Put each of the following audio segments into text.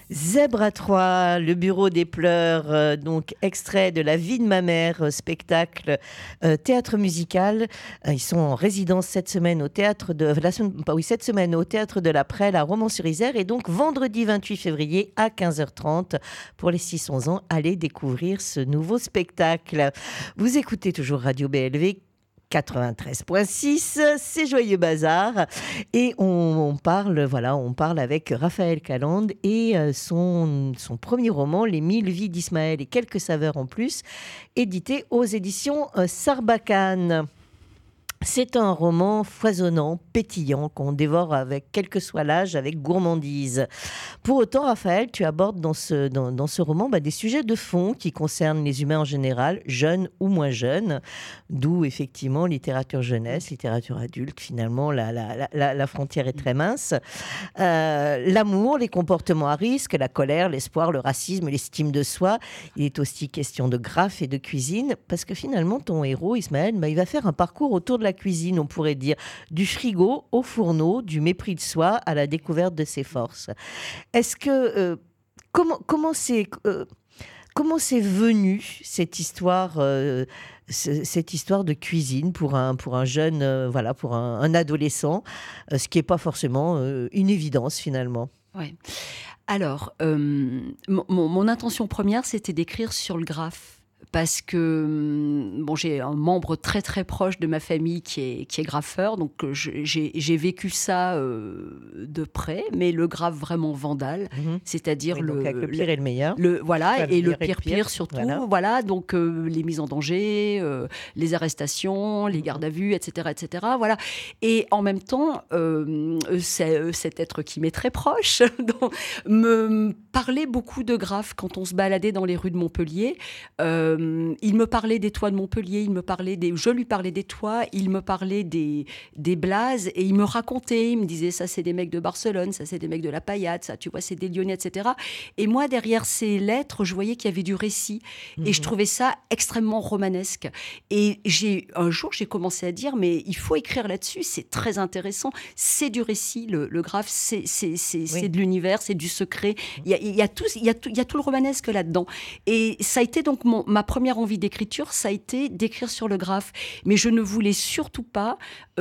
Zèbre à Troyes, le bureau des pleurs, donc extrait de La vie de ma mère, spectacle théâtre musical. Ils sont en résidence cette semaine au théâtre de cette semaine au théâtre de la Prelle à Romans-sur-Isère, et donc vendredi 28 février à 15h30 pour les 6-11 ans, allez découvrir ce nouveau spectacle. Vous écoutez toujours Radio BLV 93.6, c'est Joyeux Bazar, et on parle avec Raphaël Calande et son premier roman, Les 1000 vies d'Ismaël et quelques saveurs en plus, édité aux éditions Sarbacane. C'est un roman foisonnant, pétillant, qu'on dévore avec, quel que soit l'âge, avec gourmandise. Pour autant, Raphaël, tu abordes dans ce roman des sujets de fond qui concernent les humains en général, jeunes ou moins jeunes, d'où effectivement littérature jeunesse, littérature adulte, finalement la frontière est très mince. L'amour, les comportements à risque, la colère, l'espoir, le racisme, l'estime de soi. Il est aussi question de graphe et de cuisine, parce que finalement, ton héros, Ismaël, il va faire un parcours autour de la cuisine, on pourrait dire, du frigo au fourneau, du mépris de soi à la découverte de ses forces. Est-ce que comment c'est venu cette histoire de cuisine pour un jeune, pour un adolescent, ce qui n'est pas forcément une évidence finalement. Ouais. Alors, mon intention première, c'était d'écrire sur le graphe. Parce que j'ai un membre très très proche de ma famille qui est graffeur, donc j'ai vécu ça de près, mais le graphe vraiment vandale, c'est-à-dire avec le pire et le meilleur. Le pire surtout, donc les mises en danger, les arrestations, les gardes à vue, etc., voilà. Et en même temps, cet être qui m'est très proche me parlait beaucoup de graphe quand on se baladait dans les rues de Montpellier. Il me parlait des toits de Montpellier, je lui parlais des toits, il me parlait des blazes, et il me racontait, il me disait ça c'est des mecs de Barcelone, ça c'est des mecs de la Paillade, ça tu vois c'est des Lyonnais, etc. Et moi derrière ces lettres, je voyais qu'il y avait du récit, et je trouvais ça extrêmement romanesque. Et un jour j'ai commencé à dire mais il faut écrire là-dessus, c'est très intéressant, c'est du récit, le graphe, c'est de l'univers, c'est du secret, il y a tout le romanesque là-dedans. Et ça a été donc ma première envie d'écriture, ça a été d'écrire sur le graphe. Mais je ne voulais surtout pas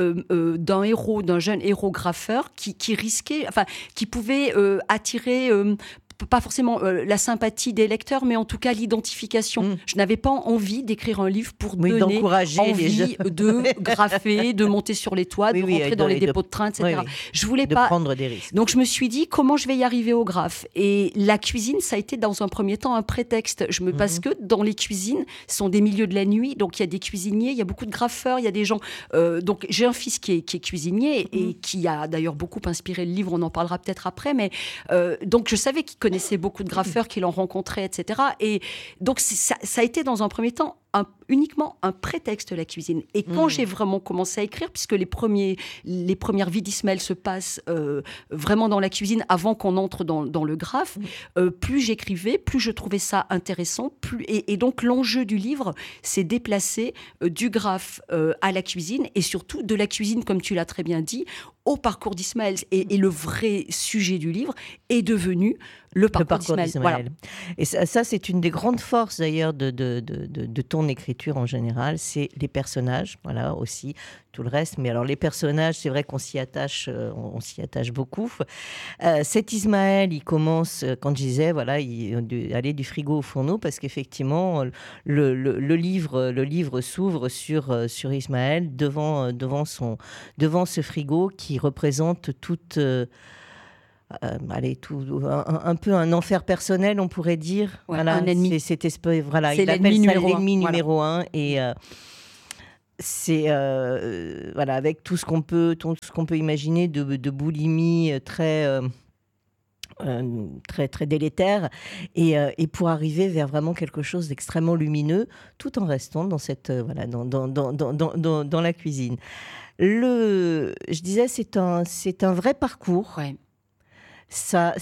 d'un jeune héros graffeur qui risquait, qui pouvait attirer... pas forcément la sympathie des lecteurs, mais en tout cas l'identification. Je n'avais pas envie d'écrire un livre pour donner envie de graffer, de monter sur les toits, de rentrer dans les dépôts de train, etc. Je voulais pas prendre des risques. Donc je me suis dit comment je vais y arriver au graphe. Et la cuisine, ça a été dans un premier temps un prétexte. Parce que dans les cuisines, ce sont des milieux de la nuit, donc il y a des cuisiniers, il y a beaucoup de graffeurs, il y a des gens. Donc j'ai un fils qui est cuisinier et qui a d'ailleurs beaucoup inspiré le livre. On en parlera peut-être après, mais donc je savais qu'il connaissait beaucoup de graffeurs, qu'il en rencontrait, etc. Et donc ça a été dans un premier temps uniquement un prétexte, la cuisine. Et quand j'ai vraiment commencé à écrire, puisque les premières vies d'Ismaël se passent vraiment dans la cuisine avant qu'on entre dans le graphe, plus j'écrivais, plus je trouvais ça intéressant, et donc l'enjeu du livre s'est déplacé du graphe à la cuisine, et surtout de la cuisine, comme tu l'as très bien dit, au parcours d'Ismaël. Et le vrai sujet du livre est devenu le parcours d'Ismaël. Voilà. Et ça, c'est une des grandes forces d'ailleurs de ton écriture en général, c'est les personnages, voilà, aussi tout le reste. Mais alors les personnages, c'est vrai qu'on s'y attache beaucoup. Cet Ismaël, il commence, quand je disais, aller du frigo au fourneau, parce qu'effectivement, le livre s'ouvre sur Ismaël devant ce frigo qui représente toute... un peu un enfer personnel, on pourrait dire. Un ennemi. C'est l'ennemi numéro un. Et c'est avec tout ce qu'on peut imaginer de boulimie très très délétère, et pour arriver vers vraiment quelque chose d'extrêmement lumineux, tout en restant dans cette dans la cuisine. Je disais, c'est un vrai parcours. Ouais. Ça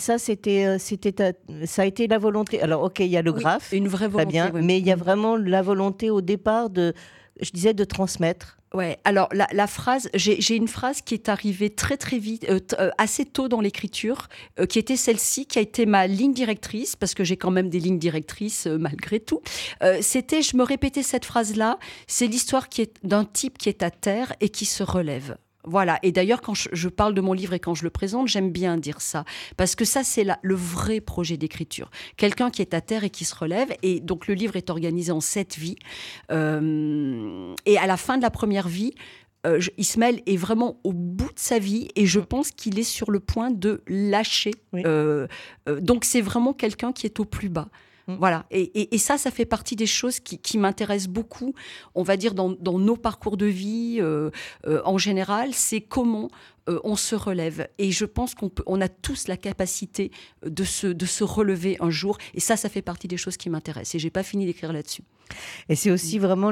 a été la volonté. Alors, ok, il y a le graphe, une vraie volonté, très bien, mais il y a vraiment la volonté au départ je disais, de transmettre. Ouais, alors la phrase, j'ai une phrase qui est arrivée très très vite, assez tôt dans l'écriture, qui était celle-ci, qui a été ma ligne directrice, parce que j'ai quand même des lignes directrices malgré tout. C'était, je me répétais cette phrase-là, c'est l'histoire d'un type qui est à terre et qui se relève. Voilà, et d'ailleurs quand je parle de mon livre et quand je le présente, j'aime bien dire ça, parce que ça c'est le vrai projet d'écriture. Quelqu'un qui est à terre et qui se relève, et donc le livre est organisé en 7 vies, et à la fin de la première vie, Ismaël est vraiment au bout de sa vie et je pense qu'il est sur le point de lâcher. Oui. Donc c'est vraiment quelqu'un qui est au plus bas. Voilà, et ça fait partie des choses qui m'intéressent beaucoup, on va dire, dans nos parcours de vie en général, c'est comment on se relève. Et je pense qu'on a tous la capacité de se relever un jour, et ça fait partie des choses qui m'intéressent, et j'ai pas fini d'écrire là-dessus. Et c'est aussi vraiment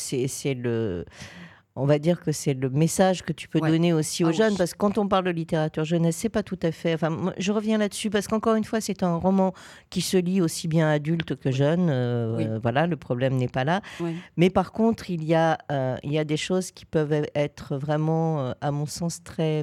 on va dire que c'est le message que tu peux donner aussi aux jeunes, parce que quand on parle de littérature jeunesse, c'est pas tout à fait... Enfin, moi, je reviens là-dessus, parce qu'encore une fois, c'est un roman qui se lit aussi bien adulte que jeune. Voilà, le problème n'est pas là. Oui. Mais par contre, il y a des choses qui peuvent être vraiment, à mon sens, très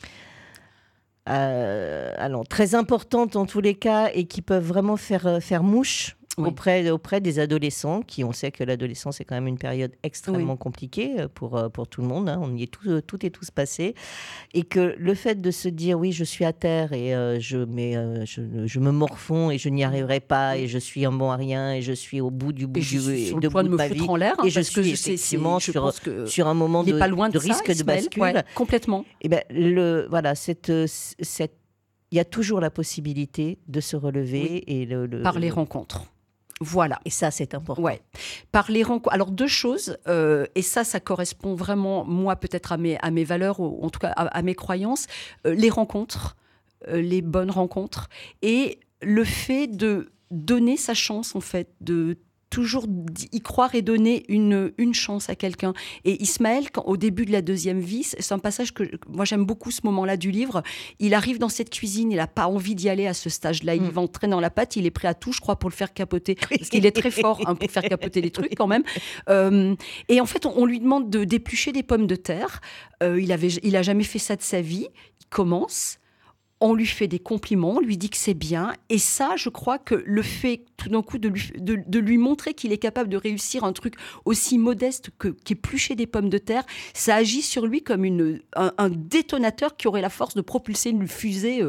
importantes en tous les cas, et qui peuvent vraiment faire mouche. Oui. Auprès des adolescents, on sait que l'adolescence est quand même une période extrêmement compliquée pour tout le monde, hein. On y est toutes et tous passés, et que le fait de se dire oui, je suis à terre et je me morfonds et je n'y arriverai pas et je suis un bon à rien et je suis au bout du bout de me foutre en l'air, et je suis effectivement sur un moment de risque de bascule, complètement. Et ben voilà, il y a toujours la possibilité de se relever et par les rencontres. Voilà. Et ça, c'est important. Ouais. Par les rencontres. Alors, 2 choses, et ça correspond vraiment, moi, peut-être à mes valeurs, ou en tout cas à mes croyances. Les rencontres, les bonnes rencontres, et le fait de donner sa chance, en fait, de toujours y croire et donner une chance à quelqu'un. Et Ismaël, au début de la 2e vie, c'est un passage que moi j'aime beaucoup, ce moment-là du livre. Il arrive dans cette cuisine, il n'a pas envie d'y aller à ce stage-là. Il va entrer dans la pâte, il est prêt à tout, je crois, pour le faire capoter. Parce qu'il est très fort pour faire capoter les trucs quand même. Et en fait, on lui demande de d'éplucher des pommes de terre. Il a jamais fait ça de sa vie. Il commence. On lui fait des compliments, on lui dit que c'est bien. Et ça, je crois que le fait, tout d'un coup, de lui montrer qu'il est capable de réussir un truc aussi modeste qu'éplucher des pommes de terre, ça agit sur lui comme un détonateur qui aurait la force de propulser une fusée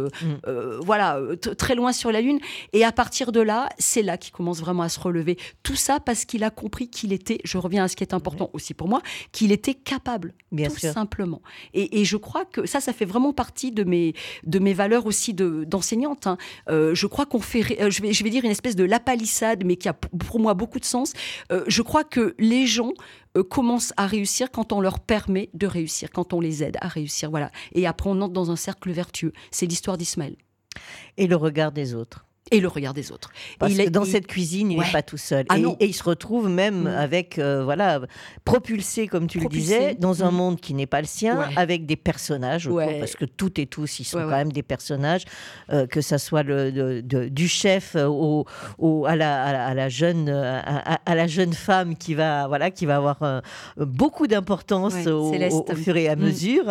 très loin sur la Lune. Et à partir de là, c'est là qu'il commence vraiment à se relever. Tout ça parce qu'il a compris qu'il était, je reviens à ce qui est important aussi pour moi, qu'il était capable, bien tout sûr. Simplement. Et je crois que ça fait vraiment partie de mes valeurs aussi d'enseignante. Hein. Je crois qu'on fait, je vais dire une espèce de lapalissade, mais qui a pour moi beaucoup de sens. Je crois que les gens commencent à réussir quand on leur permet de réussir, quand on les aide à réussir. Voilà. Et après, on entre dans un cercle vertueux. C'est l'histoire d'Ismaël. Et le regard des autres. Et le regard des autres. Parce que dans cette cuisine, il n'est pas tout seul. Et il se retrouve même avec, propulsé, comme tu le disais, dans un monde qui n'est pas le sien, avec des personnages autour, parce que toutes et tous, ils sont quand même des personnages, que ça soit du chef à la jeune femme qui va avoir beaucoup d'importance au fur et à mesure.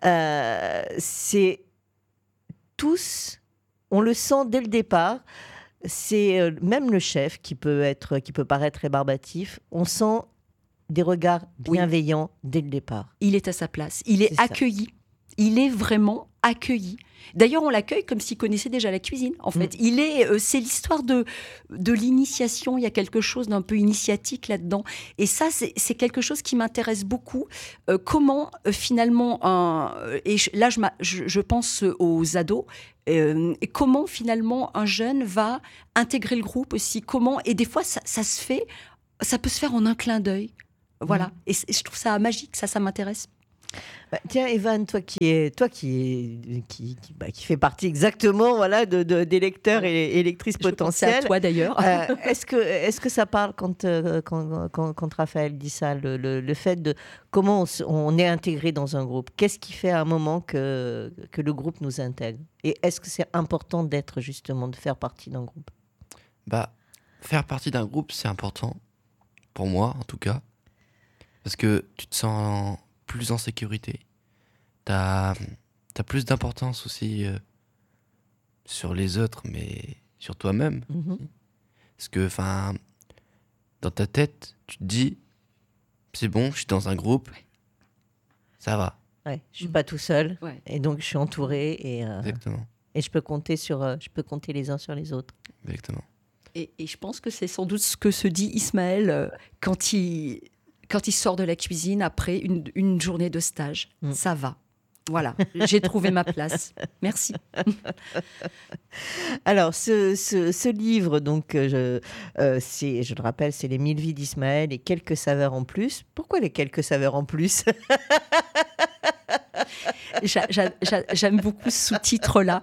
C'est tous... On le sent dès le départ. C'est même le chef qui peut paraître rébarbatif. On sent des regards bienveillants dès le départ. Il est à sa place. Il est accueilli. Il est vraiment accueilli. D'ailleurs, on l'accueille comme s'il connaissait déjà la cuisine, en fait. C'est l'histoire de l'initiation. Il y a quelque chose d'un peu initiatique là-dedans. Et ça, c'est quelque chose qui m'intéresse beaucoup. Comment, finalement, là, je pense aux ados, et comment, finalement, un jeune va intégrer le groupe aussi. Et des fois, ça peut se faire en un clin d'œil. Voilà. Et je trouve ça magique. Ça m'intéresse. Tiens, Evan, toi qui fait partie exactement des lecteurs et lectrices potentielles. Je pense à toi d'ailleurs. Est-ce que ça parle quand Raphaël dit ça, le fait de comment on est intégré dans un groupe? Qu'est-ce qui fait à un moment que le groupe nous intègre? Et est-ce que c'est important de faire partie d'un groupe? Faire partie d'un groupe, c'est important, pour moi en tout cas. Parce que tu te sens plus en sécurité. T'as plus d'importance aussi sur les autres, mais sur toi-même. Parce que, dans ta tête, tu te dis, c'est bon, je suis dans un groupe, ça va. Ouais, je suis pas tout seul, et donc je suis entouré, Exactement. Et je peux compter les uns sur les autres. Exactement. Et je pense que c'est sans doute ce que se dit Ismaël quand il sort de la cuisine après une journée de stage. Ça va. Voilà, j'ai trouvé ma place. Merci. Alors, ce livre, donc, je le rappelle, c'est Les 1000 vies d'Ismaël et quelques saveurs en plus. Pourquoi les quelques saveurs en plus ? J'aime beaucoup ce sous-titre-là.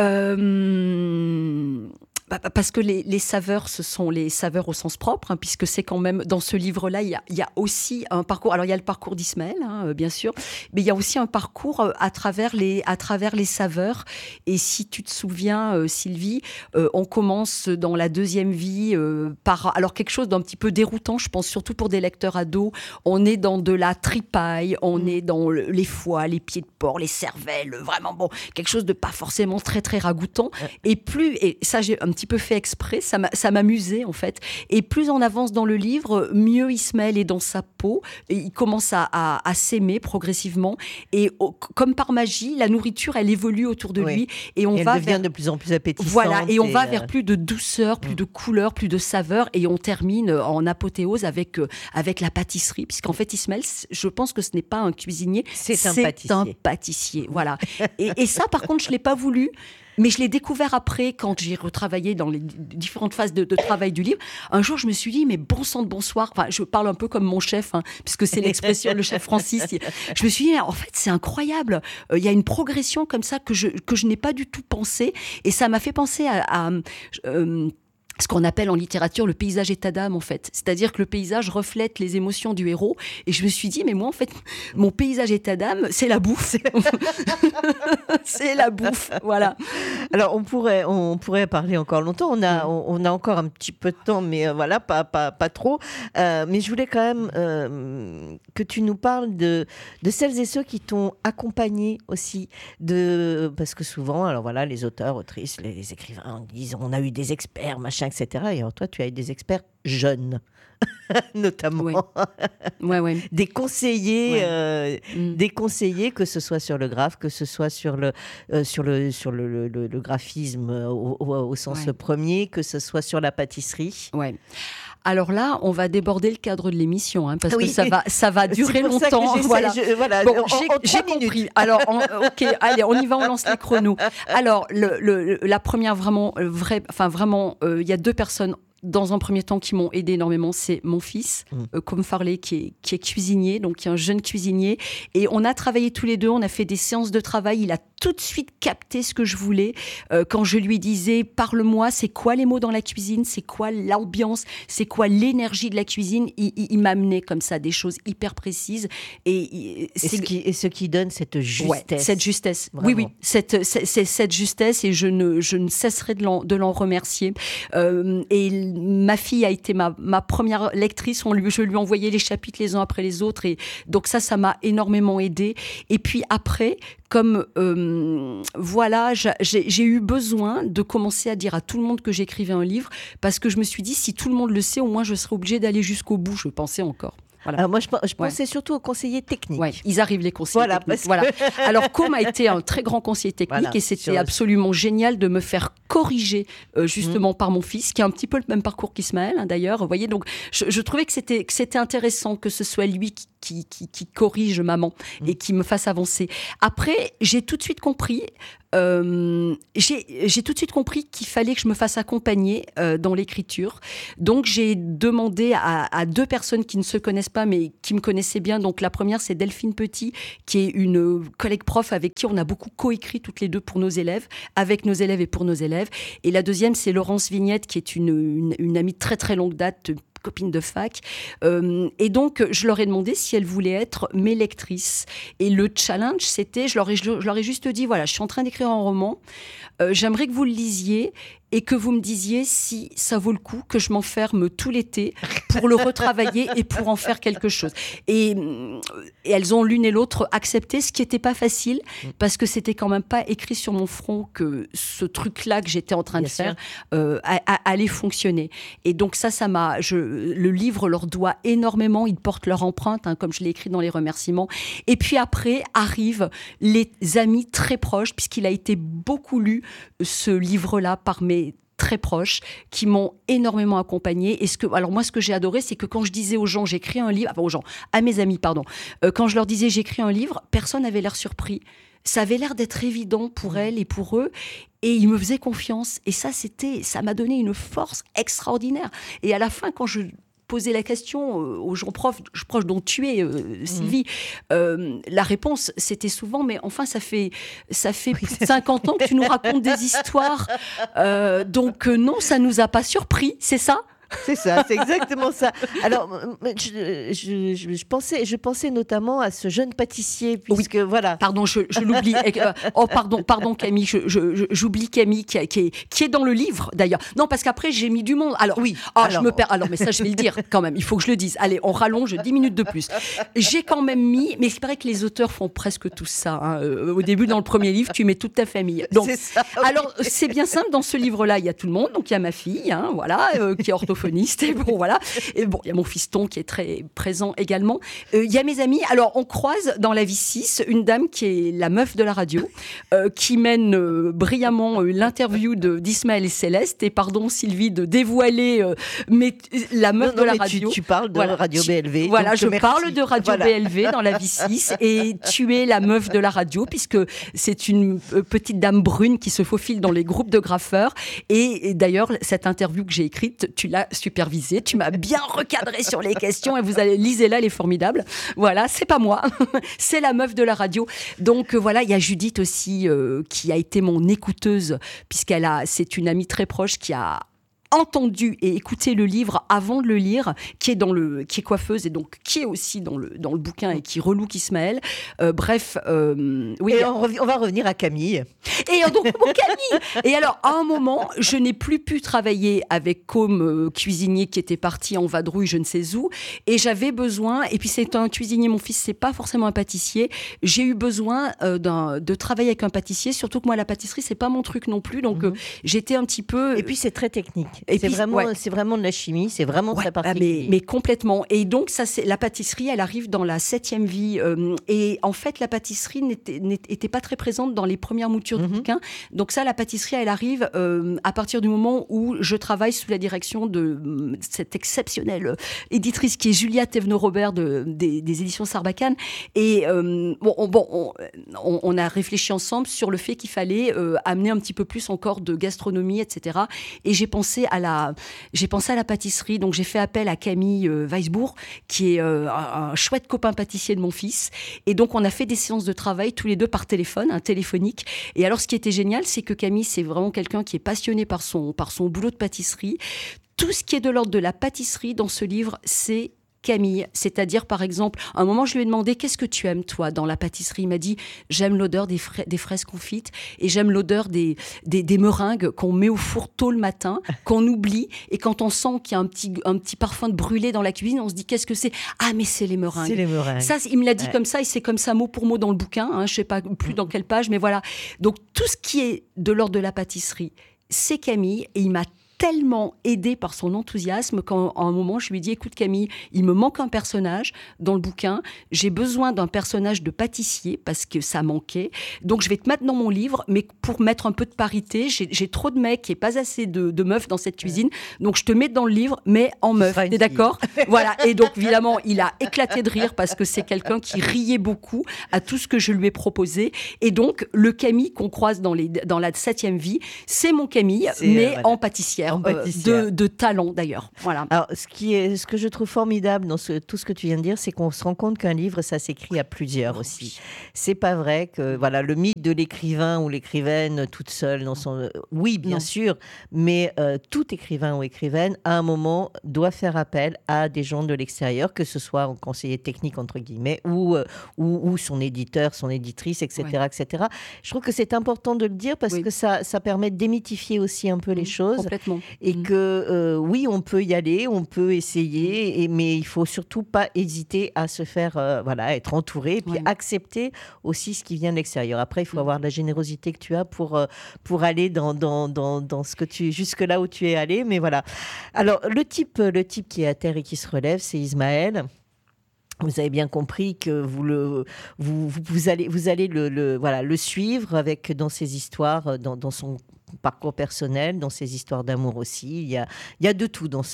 Parce que les saveurs, ce sont les saveurs au sens propre, hein, puisque c'est quand même, dans ce livre-là, il y a aussi un parcours. Alors, il y a le parcours d'Ismaël, bien sûr, mais il y a aussi un parcours à travers les saveurs. Et si tu te souviens, Sylvie, on commence dans la deuxième vie par quelque chose d'un petit peu déroutant, je pense, surtout pour des lecteurs ados. On est dans de la tripaille, on est dans les foies, les pieds de porc, les cervelles, vraiment, quelque chose de pas forcément très, très ragoûtant. Et ça, j'ai un petit peu fait exprès, ça m'amusait en fait. Et plus on avance dans le livre, mieux Ismaël est dans sa peau, et il commence à s'aimer progressivement. Et comme par magie, la nourriture, elle évolue autour de lui. Et elle devient de plus en plus appétissante. Voilà, et on va vers plus de douceur, plus de couleur, plus de saveur. Et on termine en apothéose avec la pâtisserie. Puisqu'en fait, Ismaël, je pense que ce n'est pas un cuisinier, c'est un pâtissier. Voilà. Et ça, par contre, je ne l'ai pas voulu. Mais je l'ai découvert après, quand j'ai retravaillé dans les différentes phases de travail du livre. Un jour, je me suis dit, mais bon sang de bonsoir. Enfin, je parle un peu comme mon chef, puisque c'est l'expression, le chef Francis. Je me suis dit, en fait, c'est incroyable. Il y a une progression comme ça que je n'ai pas du tout pensé. Et ça m'a fait penser à ce qu'on appelle en littérature le paysage état d'âme, en fait. C'est-à-dire que le paysage reflète les émotions du héros. Et je me suis dit, mais moi, en fait, mon paysage état d'âme, c'est la bouffe. C'est la bouffe, voilà. Alors, on pourrait parler encore longtemps. On a encore un petit peu de temps, mais voilà, pas trop. Mais je voulais quand même que tu nous parles de celles et ceux qui t'ont accompagné aussi. Parce que souvent, alors voilà, les auteurs, autrices, les écrivains disent, on a eu des experts, machin, etc. Et alors toi, tu as eu des experts jeunes, notamment. Ouais. Des conseillers, des conseillers, que ce soit sur le graphe, que ce soit sur le graphisme au sens premier, que ce soit sur la pâtisserie. Ouais. Alors là, on va déborder le cadre de l'émission, parce que ça va durer longtemps. Voilà. J'ai compris. Alors, ok, allez, on y va, on lance les chronos. Alors, la première vraiment, il y a 2 personnes dans un premier temps qui m'ont aidé énormément, c'est mon fils, Comme Farley, qui est cuisinier, donc qui est un jeune cuisinier. Et on a travaillé tous les deux, on a fait des séances de travail. Il a tout de suite capté ce que je voulais. Quand je lui disais, parle-moi, c'est quoi les mots dans la cuisine, c'est quoi l'ambiance, c'est quoi l'énergie de la cuisine, il m'amenait comme ça des choses hyper précises. Et ce qui donne cette justesse. Ouais, cette justesse. Vraiment. Oui, cette justesse, et je ne cesserai de l'en remercier. Et ma fille a été ma première lectrice. Je lui envoyais les chapitres les uns après les autres. Et donc ça m'a énormément aidée. Et puis après, comme j'ai eu besoin de commencer à dire à tout le monde que j'écrivais un livre, parce que je me suis dit, si tout le monde le sait, au moins je serai obligée d'aller jusqu'au bout. Je pensais encore. Voilà. Alors moi, je pensais surtout aux conseillers techniques. Ouais, ils arrivent, les conseillers techniques. Voilà. Alors, Com a été un très grand conseiller technique, et c'était absolument génial de me faire corriger justement par mon fils, qui a un petit peu le même parcours qu'Ismaël, d'ailleurs. Vous voyez, donc je trouvais que c'était intéressant que ce soit lui qui corrige maman et qui me fasse avancer. Après, j'ai tout de suite compris qu'il fallait que je me fasse accompagner dans l'écriture. Donc, j'ai demandé à 2 personnes qui ne se connaissent pas, mais qui me connaissaient bien. Donc, la première, c'est Delphine Petit, qui est une collègue prof avec qui on a beaucoup coécrit toutes les deux pour nos élèves, avec nos élèves et pour nos élèves. Et la deuxième, c'est Laurence Vignette, qui est une amie de très, très longue date, copines de fac. Et donc, je leur ai demandé si elles voulaient être mes lectrices. Et le challenge, c'était, je leur ai juste dit, voilà, je suis en train d'écrire un roman, j'aimerais que vous le lisiez et que vous me disiez si ça vaut le coup que je m'enferme tout l'été pour le retravailler et pour en faire quelque chose. Et elles ont l'une et l'autre accepté, ce qui n'était pas facile, parce que c'était quand même pas écrit sur mon front que ce truc-là que j'étais en train de faire allait fonctionner. Et donc le livre leur doit énormément, ils portent leur empreinte, comme je l'ai écrit dans les remerciements. Et puis après arrivent les amis très proches, puisqu'il a été beaucoup lu, ce livre-là, par mes très proches, qui m'ont énormément accompagnée. Et alors moi, ce que j'ai adoré, c'est que quand je disais aux gens, j'écris un livre, à mes amis, quand je leur disais, j'écris un livre, personne n'avait l'air surpris. Ça avait l'air d'être évident pour elles et pour eux. Et ils me faisaient confiance. Et ça m'a donné une force extraordinaire. Et à la fin, quand je posais la question aux gens proches dont tu es, Sylvie, la réponse, c'était souvent, mais enfin, ça fait plus de 50 ans que tu nous racontes des histoires. Donc non, ça nous a pas surpris, c'est ça ? C'est ça, c'est exactement ça. Alors, je pensais notamment à ce jeune pâtissier, puisque voilà. Pardon, je l'oublie. Pardon Camille, j'oublie Camille qui est dans le livre d'ailleurs. Non, parce qu'après j'ai mis du monde. Alors oui. Je me perds. Alors mais ça je vais le dire quand même. Il faut que je le dise. Allez, on rallonge 10 minutes de plus. J'ai quand même mis. Mais c'est vrai que les auteurs font presque tout ça. Au début, dans le premier livre, tu mets toute ta famille. Donc, c'est ça, oui. Alors c'est bien simple. Dans ce livre-là, il y a tout le monde. Donc il y a ma fille, voilà, qui est orthophoniste. Et bon, voilà. Et bon, il y a mon fiston qui est très présent également. Il y a mes amis. Alors, on croise dans la vie 6 une dame qui est la meuf de la radio, qui mène brillamment l'interview d'Ismaël et Céleste. Et pardon, Sylvie, de dévoiler mais la meuf de la radio. Tu parles de Radio BLV. Voilà, je parle de Radio BLV dans la vie 6. Et tu es la meuf de la radio, puisque c'est une petite dame brune qui se faufile dans les groupes de graffeurs. Et d'ailleurs, cette interview que j'ai écrite, tu l'as supervisée, tu m'as bien recadré sur les questions et lisez-la, elle est formidable. Voilà, c'est pas moi, c'est la meuf de la radio. Donc voilà, il y a Judith aussi qui a été mon écouteuse, c'est une amie très proche qui a entendu et écouté le livre avant de le lire, qui est coiffeuse et donc qui est aussi dans le bouquin et qui relook Ismaël. Bref, oui. Et on va revenir à Camille. Et donc mon Camille. Et alors à un moment, je n'ai plus pu travailler avec Com, cuisinier qui était parti en vadrouille, je ne sais où, et j'avais besoin. Et puis c'est un cuisinier, mon fils, c'est pas forcément un pâtissier. J'ai eu besoin de travailler avec un pâtissier, surtout que moi la pâtisserie c'est pas mon truc non plus, donc j'étais un petit peu. Et puis c'est très technique. C'est vraiment de la chimie, c'est vraiment très particulier. Mais complètement. Et donc, la pâtisserie, elle arrive dans la 7e vie. Et en fait, la pâtisserie n'était pas très présente dans les premières moutures du bouquin. Donc ça, la pâtisserie, elle arrive à partir du moment où je travaille sous la direction de cette exceptionnelle éditrice qui est Julia Thévenot-Robert des éditions Sarbacane. Et on a réfléchi ensemble sur le fait qu'il fallait amener un petit peu plus encore de gastronomie, etc. Et j'ai pensé à la pâtisserie, donc j'ai fait appel à Camille Weisbourg, qui est un chouette copain pâtissier de mon fils. Et donc on a fait des séances de travail tous les deux par téléphone, téléphonique. Et alors ce qui était génial, c'est que Camille, c'est vraiment quelqu'un qui est passionné par son boulot de pâtisserie. Tout ce qui est de l'ordre de la pâtisserie dans ce livre, c'est Camille, c'est-à-dire par exemple, à un moment je lui ai demandé qu'est-ce que tu aimes toi dans la pâtisserie, il m'a dit j'aime l'odeur des fraises confites et j'aime l'odeur des meringues qu'on met au four tôt le matin, qu'on oublie, et quand on sent qu'il y a un petit parfum de brûlé dans la cuisine, on se dit qu'est-ce que c'est ? Ah mais c'est les meringues. C'est les meringues. Ça il me l'a dit comme ça, et c'est comme ça mot pour mot dans le bouquin, je sais pas plus dans quelle page, mais voilà. Donc tout ce qui est de l'ordre de la pâtisserie, c'est Camille, et il m'a tellement aidée par son enthousiasme qu'à un moment, je lui ai dit, écoute Camille, il me manque un personnage dans le bouquin, j'ai besoin d'un personnage de pâtissier parce que ça manquait, donc je vais te mettre dans mon livre, mais pour mettre un peu de parité, j'ai trop de mecs et pas assez de meufs dans cette cuisine, donc je te mets dans le livre, mais en meuf, t'es d'accord ? Voilà, et donc évidemment, il a éclaté de rire parce que c'est quelqu'un qui riait beaucoup à tout ce que je lui ai proposé, et donc le Camille qu'on croise dans la 7e vie, c'est mon Camille, mais en pâtissière. de talent d'ailleurs. Voilà. Alors, ce que je trouve formidable dans tout ce que tu viens de dire, c'est qu'on se rend compte qu'un livre, ça s'écrit à plusieurs aussi. C'est pas vrai que le mythe de l'écrivain ou l'écrivaine toute seule dans son... Oui, bien sûr, mais tout écrivain ou écrivaine, à un moment, doit faire appel à des gens de l'extérieur, que ce soit un conseiller technique, entre guillemets, ou son éditeur, son éditrice, etc., etc. Je trouve que c'est important de le dire parce que ça permet de démythifier aussi un peu les choses. Complètement. Et que, oui, on peut y aller, on peut essayer, mais il faut surtout pas hésiter à se faire, être entouré, et puis accepter aussi ce qui vient de l'extérieur. Après, il faut avoir la générosité que tu as pour aller dans ce que jusque là où tu es allé. Mais voilà. Alors, le type qui est à terre et qui se relève, c'est Ismaël. Vous avez bien compris que vous allez le suivre dans ses histoires, dans son parcours personnel, dans ses histoires d'amour aussi. Il y a de tout dans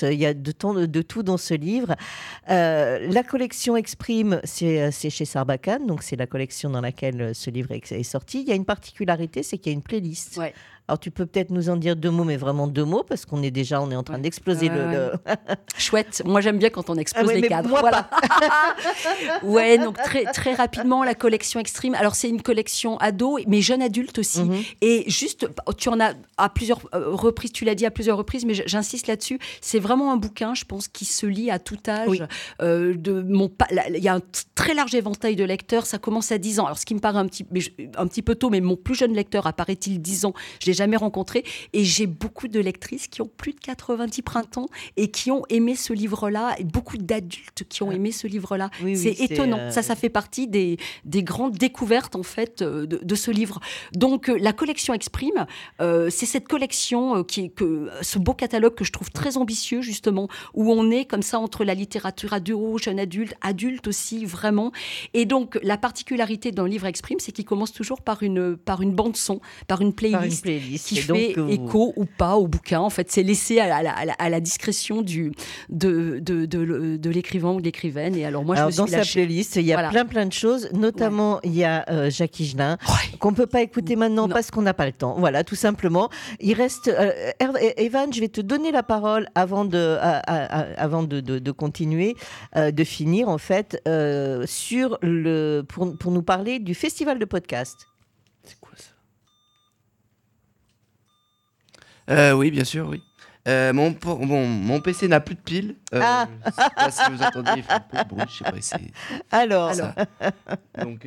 ce livre. La collection Exprime, c'est chez Sarbacane, donc c'est la collection dans laquelle ce livre est sorti. Il y a une particularité, c'est qu'il y a une playlist. Ouais. Alors, tu peux peut-être nous en dire 2 mots, mais vraiment 2 mots, parce qu'on est en train d'exploser le... Chouette. Moi, j'aime bien quand on explose les cadres. Moi, voilà. Ouais, donc très, très rapidement, la collection Extreme. Alors, c'est une collection ado, mais jeune adulte aussi. Et juste, tu en as à plusieurs reprises, tu l'as dit à plusieurs reprises, mais j'insiste là-dessus. C'est vraiment un bouquin, je pense, qui se lit à tout âge. Oui. Il y a un très large éventail de lecteurs. Ça commence à 10 ans. Alors, ce qui me paraît un petit peu tôt, mais mon plus jeune lecteur, apparaît-il 10 ans, je l'ai jamais rencontré, et j'ai beaucoup de lectrices qui ont plus de 90 printemps et qui ont aimé ce livre-là, et beaucoup d'adultes qui ont aimé ce livre-là. C'est étonnant. Ça fait partie des grandes découvertes en fait de ce livre. Donc la collection Exprime, c'est cette collection ce beau catalogue que je trouve très ambitieux justement, où on est comme ça entre la littérature ado, jeune adulte aussi vraiment. Et donc la particularité d'un livre Exprime, c'est qu'il commence toujours par une bande son, par une playlist. Qui fait écho ou pas au bouquin. En fait, c'est laissé à la discrétion de l'écrivain ou de l'écrivaine. Et alors, moi, je me suis dans sa playlist, il y a plein de choses. Notamment, il y a Jacques Higelin, qu'on ne peut pas écouter maintenant parce qu'on n'a pas le temps. Voilà, tout simplement. Il reste... Evan, je vais te donner la parole avant de continuer, de finir, en fait, pour nous parler du festival de podcast. Oui, bien sûr, oui. Mon PC n'a plus de piles. Je ne sais pas si vous entendez, il fait un peu de bruit, je sais pas. Alors. Donc,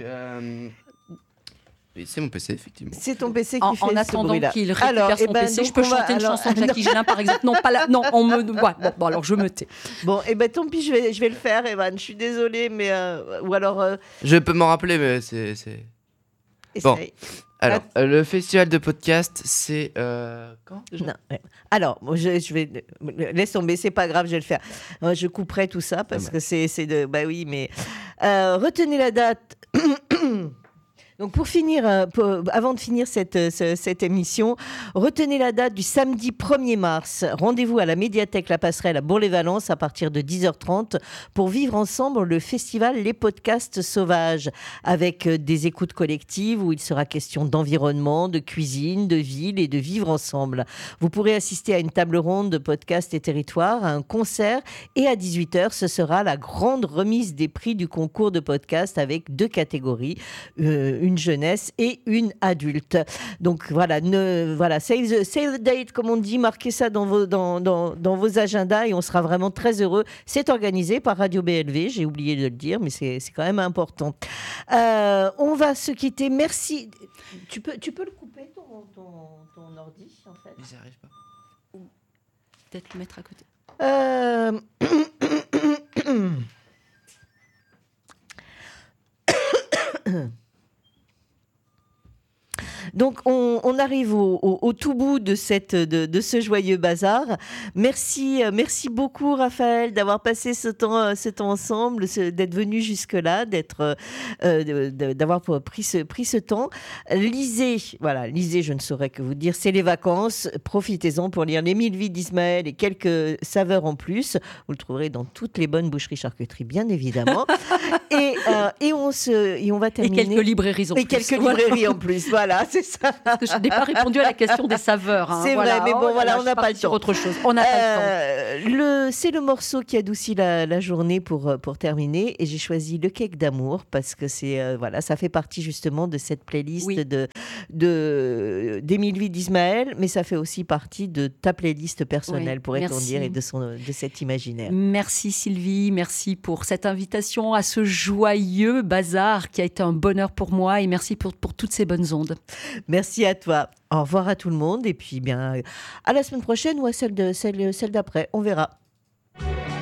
c'est mon PC, effectivement. C'est ton PC qui fait ce bruit-là. En attendant qu'il récupère son PC, je peux chanter une chanson de Jacques Higelin, par exemple. Non, pas là. Non, on me... Bon, alors je me tais. Bon, tant pis, je vais le faire, Evan. Je suis désolée, mais... ou alors... Je peux m'en rappeler, mais c'est... Bon. Alors, le festival de podcast, c'est quand déjà ? Non. Alors, je vais... Laisse tomber, c'est pas grave, je vais le faire. Je couperai tout ça parce que c'est de... Bah oui, mais... retenez la date... Donc pour finir, avant de finir cette émission, retenez la date du samedi 1er mars. Rendez-vous à la médiathèque La Passerelle à Bourg-les-Valences à partir de 10h30 pour vivre ensemble le festival Les Podcasts Sauvages, avec des écoutes collectives où il sera question d'environnement, de cuisine, de ville et de vivre ensemble. Vous pourrez assister à une table ronde de podcasts et territoires, à un concert, et à 18h, ce sera la grande remise des prix du concours de podcast avec 2 catégories, une jeunesse et une adulte. Donc voilà, save the date, comme on dit, marquez ça dans vos agendas et on sera vraiment très heureux. C'est organisé par Radio BLV, j'ai oublié de le dire, mais c'est quand même important. On va se quitter. Merci. Tu peux le couper, ton ordi, en fait. Mais j'y arrive pas. Peut-être le mettre à côté. Donc, on arrive au tout bout de ce joyeux bazar. Merci beaucoup, Raphaël, d'avoir passé ce temps ensemble, d'être venu jusque-là, d'avoir pris ce temps. Lisez, je ne saurais que vous dire, c'est les vacances. Profitez-en pour lire Les 1000 vies d'Ismaël et quelques saveurs en plus. Vous le trouverez dans toutes les bonnes boucheries-charcuteries, bien évidemment. Et on va terminer. Et quelques librairies en plus. Et quelques librairies en plus, voilà, c'est c'est ça. Parce que je n'ai pas répondu à la question des saveurs. Hein. C'est vrai, mais bon, voilà, on n'a pas le temps. Autre chose. On n'a pas le temps. C'est le morceau qui adoucit la journée pour terminer. Et j'ai choisi Le Cake d'amour parce que ça fait partie justement de cette playlist d'Émile d'Ismaël, mais ça fait aussi partie de ta playlist personnelle, pourrait-on dire, et de cet imaginaire. Merci Sylvie, merci pour cette invitation à ce joyeux bazar qui a été un bonheur pour moi et merci pour toutes ces bonnes ondes. Merci à toi. Au revoir à tout le monde et puis bien à la semaine prochaine ou à celle d'après, on verra.